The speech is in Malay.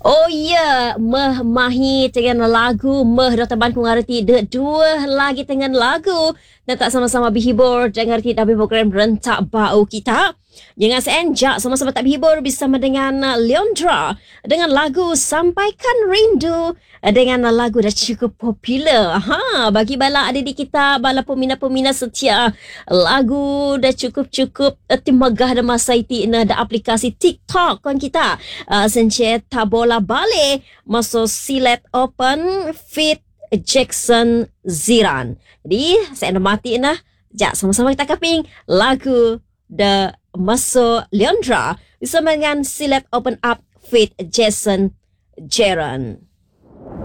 Oh ya, meh mahi dengan lagu meh Dr. Ku ngarti dua lagi dengan lagu dan tak sama-sama berhibur dengan kita program rentak bau kita. Jangan seenjak sama-sama tak berhibur bersama dengan Leondra dengan lagu Sampaikan Rindu dengan lagu dah cukup popular. Bagi bala adik kita, bala peminat-peminat setia, lagu dah cukup timagah dan masa itu ada aplikasi TikTok kan kita. Senceta bola balik masuk silet open fit Jackson Ziran. Jadi saya nak mati nah. Jap sama-sama kita kaping lagu The masuk Leondra bersama dengan silet open up fit Jason Jaron.